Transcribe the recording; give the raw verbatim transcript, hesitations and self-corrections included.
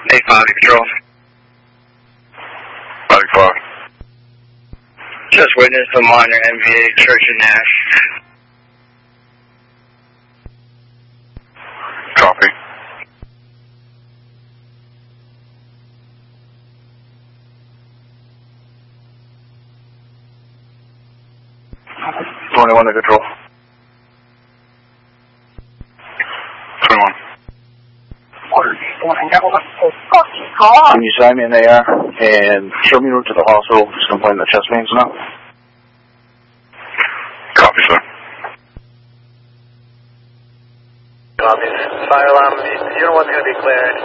eight five, control. five five. Just witnessed a minor M V A, Church and Nash. Copy. twenty-one to control. twenty-one. Can you sign me an A R and show me route to the hospital? Just complain the chest pains now. Copy, sir. Copy. Fire alarm. Unit one's going to be cleared.